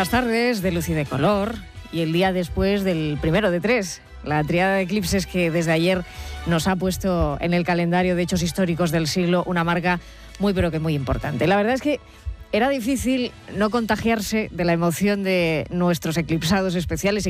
Buenas tardes, de luz y de color, y el día después del primero de tres, la tríada de eclipses que desde ayer nos ha puesto en el calendario de hechos históricos del siglo una marca muy pero que muy importante. La verdad es que era difícil no contagiarse de la emoción de nuestros eclipsados especiales